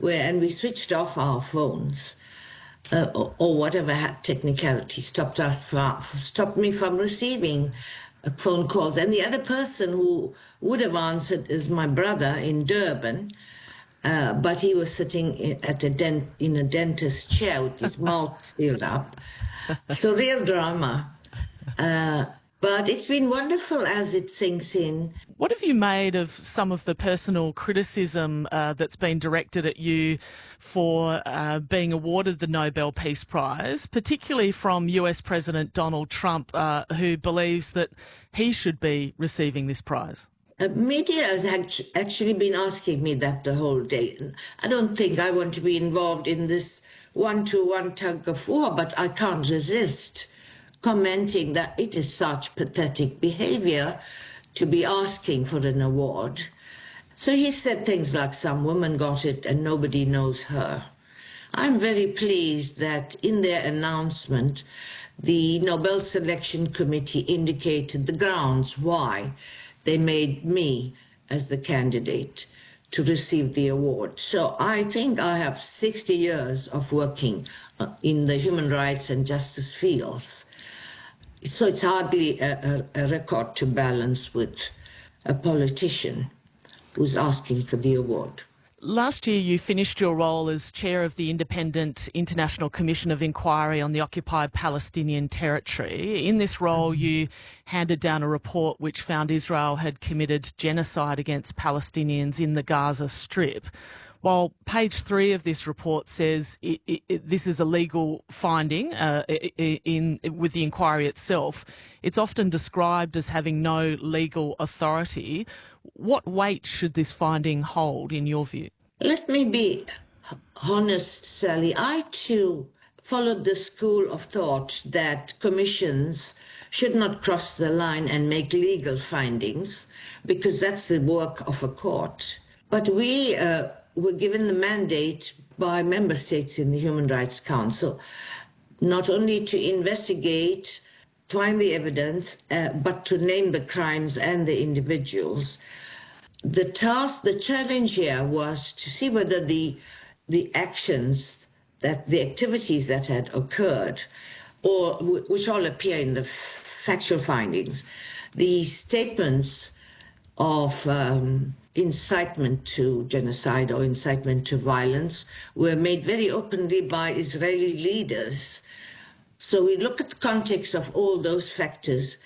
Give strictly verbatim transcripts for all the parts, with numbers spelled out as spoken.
where and we switched off our phones uh, or, or whatever had technicality stopped us from stopped me from receiving uh, phone calls. And the other person who would have answered is my brother in Durban. Uh, but he was sitting in, at a dent, in a dentist's chair with his mouth sealed up. So real drama. Uh, but it's been wonderful as it sinks in. What have you made of some of the personal criticism uh, that's been directed at you for uh, being awarded the Nobel Peace Prize, particularly from U S President Donald Trump, uh, who believes that he should be receiving this prize? Uh, media has act- actually been asking me that the whole day. I don't think I want to be involved in this one-to-one tug of war, but I can't resist commenting that it is such pathetic behavior to be asking for an award. So he said things like some woman got it and nobody knows her. I'm very pleased that in their announcement, the Nobel Selection Committee indicated the grounds why they made me as the candidate to receive the award. So I think I have sixty years of working in the human rights and justice fields. So it's hardly a, a, a record to balance with a politician who's asking for the award. Last year you finished your role as chair of the Independent International Commission of Inquiry on the Occupied Palestinian Territory. In this role you handed down a report which found Israel had committed genocide against Palestinians in the Gaza Strip. While page three of this report says it, it, it, this is a legal finding uh, in, in with the inquiry itself, it's often described as having no legal authority. What weight should this finding hold, in your view? Let me be honest, Sally. I, too, followed the school of thought that commissions should not cross the line and make legal findings, because that's the work of a court. But we uh, were given the mandate by member states in the Human Rights Council not only to investigate, find the evidence, uh, but to name the crimes and the individuals. The task, the challenge here was to see whether the the actions, that the activities that had occurred, or which all appear in the factual findings, the statements of um, incitement to genocide or incitement to violence were made very openly by Israeli leaders. So we look at the context of all those factors,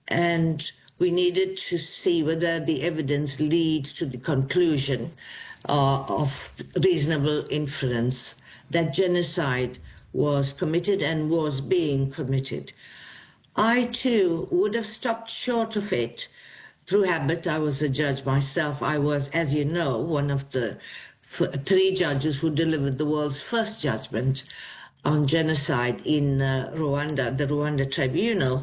and we needed to see whether the evidence leads to the conclusion uh, of reasonable inference that genocide was committed and was being committed. I, too, would have stopped short of it through habit. I was a judge myself. I was, as you know, one of the three judges who delivered the world's first judgment on genocide in uh, Rwanda, the Rwanda Tribunal.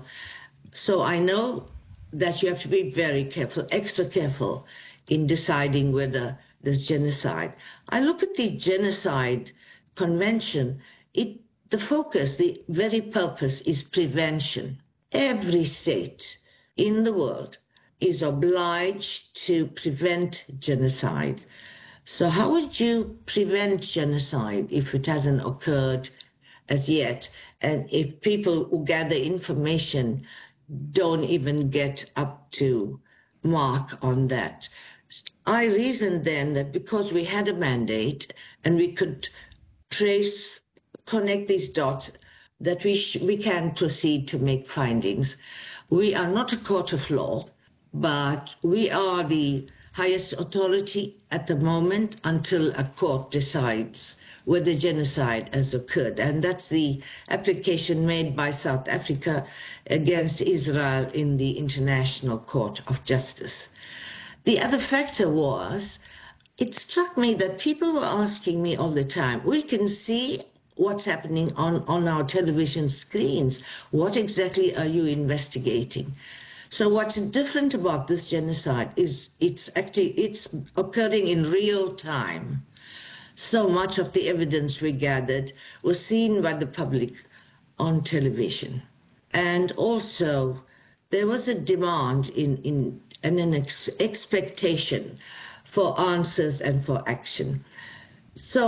So I know that you have to be very careful, extra careful, in deciding whether there's genocide. I look at the Genocide Convention. It, the focus, the very purpose is prevention. Every state in the world is obliged to prevent genocide. So how would you prevent genocide if it hasn't occurred as yet? And if people who gather information don't even get up to mark on that? I reasoned then that because we had a mandate and we could trace, connect these dots, that we sh- we can proceed to make findings. We are not a court of law, but we are the highest authority at the moment until a court decides whether genocide has occurred. And that's the application made by South Africa against Israel in the International Court of Justice. The other factor was, it struck me that people were asking me all the time, we can see what's happening on, on our television screens. What exactly are you investigating? So what's different about this genocide is it's actually, it's occurring in real time. So much of the evidence we gathered was seen by the public on television. And also, there was a demand in, in and an ex- expectation for answers and for action. So